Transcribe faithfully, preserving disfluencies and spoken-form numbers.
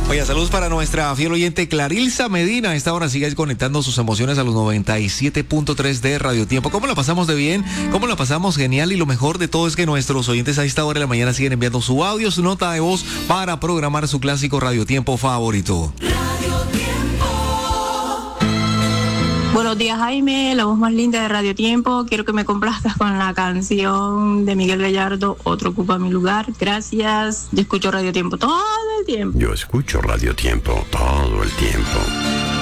Oye, saludos para nuestra fiel oyente Clarilza Medina. A esta hora sigue conectando sus emociones a los noventa y siete punto tres de Radio Tiempo. ¿Cómo la pasamos de bien? ¿Cómo la pasamos genial? Y lo mejor de todo es que nuestros oyentes a esta hora de la mañana siguen enviando su audio, su nota de voz para programar su clásico Radio Tiempo favorito. Radio Tiempo. Buenos días, Jaime, la voz más linda de Radio Tiempo. Quiero que me complazcas con la canción de Miguel Gallardo, Otro ocupa mi lugar. Gracias. Yo escucho Radio Tiempo todo el tiempo. Yo escucho Radio Tiempo todo el tiempo.